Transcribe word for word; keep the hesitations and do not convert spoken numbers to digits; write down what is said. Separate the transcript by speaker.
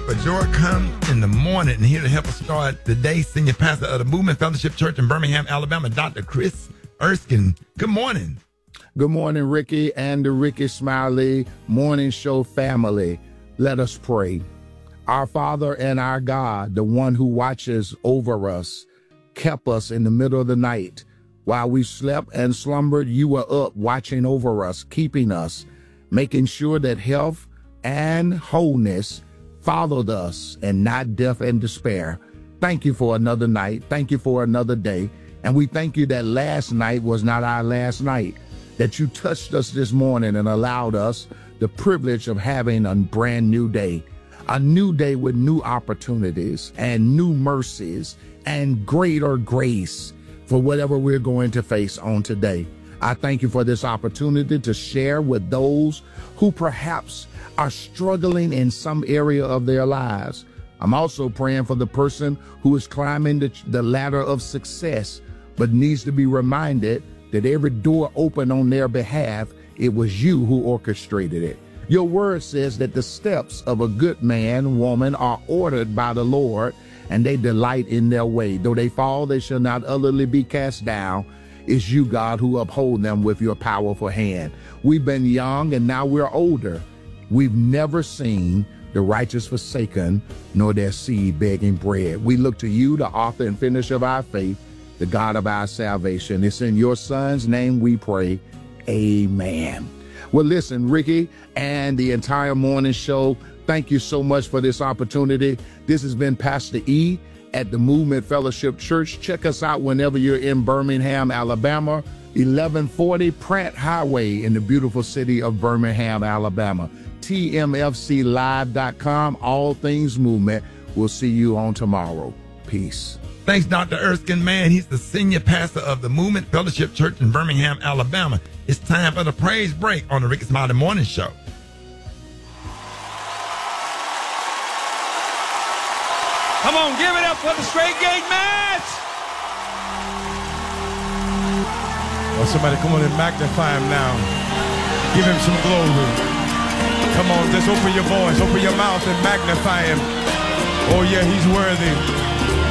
Speaker 1: for joy comes in the morning. And here to help us start the day, Senior Pastor of the Movement Fellowship Church in Birmingham, Alabama, Doctor Chris Erskine. Good morning.
Speaker 2: Good morning, Ricky and the Ricky Smiley Morning Show family. Let us pray. Our Father and our God, the one who watches over us, kept us in the middle of the night. While we slept and slumbered, you were up watching over us, keeping us, making sure that health and wholeness followed us and not death and despair. Thank you for another night. Thank you for another day. And we thank you that last night was not our last night, that you touched us this morning and allowed us the privilege of having a brand new day, a new day with new opportunities and new mercies and greater grace for whatever we're going to face on today. I thank you for this opportunity to share with those who perhaps are struggling in some area of their lives. I'm also praying for the person who is climbing the, the ladder of success, but needs to be reminded that every door open on their behalf, it was you who orchestrated it. Your word says that the steps of a good man, woman are ordered by the Lord, and they delight in their way. Though they fall, they shall not utterly be cast down. It's you, God, who uphold them with your powerful hand. We've been young and now we're older. We've never seen the righteous forsaken, nor their seed begging bread. We look to you, the author and finisher of our faith, the God of our salvation. It's in your Son's name we pray. Amen. Well, listen, Ricky and the entire morning show, thank you so much for this opportunity. This has been Pastor E at the Movement Fellowship Church. Check us out whenever you're in Birmingham, Alabama, eleven forty Pratt Highway in the beautiful city of Birmingham, Alabama. T M F C live dot com, all things movement. We'll see you on tomorrow. Peace.
Speaker 1: Thanks, Doctor Erskine, man. He's the senior pastor of the Movement Fellowship Church in Birmingham, Alabama. It's time for the praise break on the Ricky Smiley Morning Show.
Speaker 3: Come on, give it up for the Straight Gate Match. Well, somebody come on and magnify him now. Give him some glory. Come on, just open your voice, open your mouth and magnify him. Oh, yeah, he's worthy.